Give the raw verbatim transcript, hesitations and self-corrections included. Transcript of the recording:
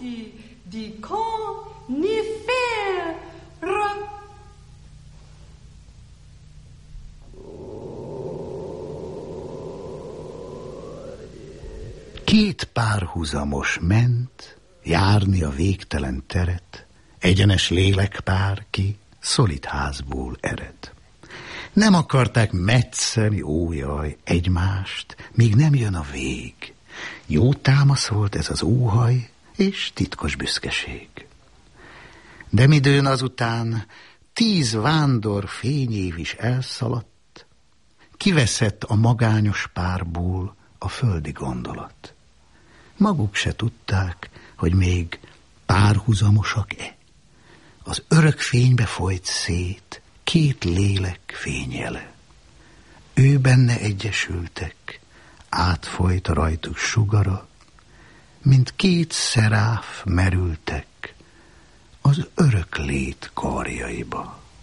qui dit conifère. Két párhuzamos ment járni a végtelen teret, egyenes lélekpár ki szolid házból ered. Nem akarták metszeni, ó jaj, egymást, míg nem jön a vég. Jó támasz volt ez az óhaj és titkos büszkeség. De midőn azután tíz vándor fényév is elszaladt, kiveszett a magányos párból a földi gondolat. Maguk se tudták, hogy még párhuzamosak-e. Az örök fénybe folyt szét két lélek fényjele. Ő benne egyesültek, átfolyt rajtuk sugara, mint két szeráf merültek az örök lét karjaiba.